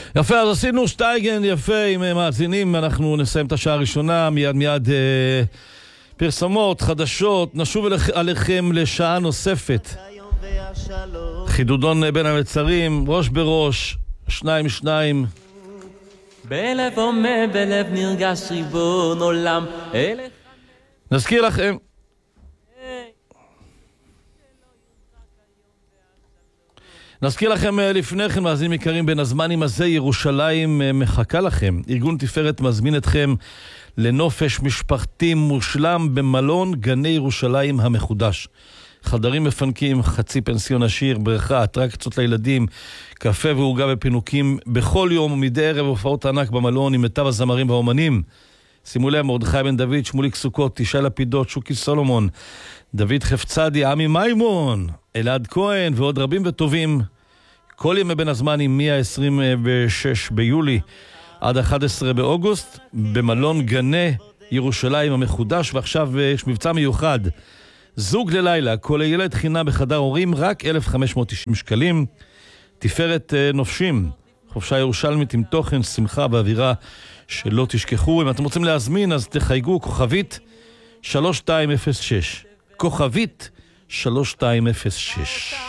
יפה, אז עשינו שטייגן יפה עם מאזינים, אנחנו נסיים את השעה הראשונה, מיד פרסומות, חדשות, נשוב עליכם לשעה נוספת. חידודון בין המצרים, ראש בראש, 2-2. בלב עומד, בלב נרגש ריבון עולם. נזכיר לכם לפני כן, מאזינים יקרים, בין הזמנים הזה ירושלים מחכה לכם. ארגון תפארת מזמין אתכם לנופש משפחתי מושלם במלון גני ירושלים המחודש. חדרים מפנקים, חצי פנסיון עשיר, בריכה, אטרקציות לילדים, קפה ועוגה ופינוקים בכל יום ומדי ערב, הופעות ענק במלון עם מיטב הזמרים והאומנים. שימו לב, מרדכי בן דוד, שמוליק סוכות, ישי לפידות, שוקי סולומון, דוד חפצדי, עמי מימון, אלעד כהן ועוד רבים וטובים. כל ימי בין הזמנים מה-26 ביולי עד 11 באוגוסט במלון גני ירושלים המחודש. ועכשיו יש מבצע מיוחד, זוג ללילה, כל ילד חינם בחדר הורים, רק 1,590 שקלים. תפארת נופשים, חופשה ירושלמית עם תוכן, שמחה ואווירה שלא תשכחו. אם אתם רוצים להזמין אז תחייגו כוכבית 3206, כוכבית 3206.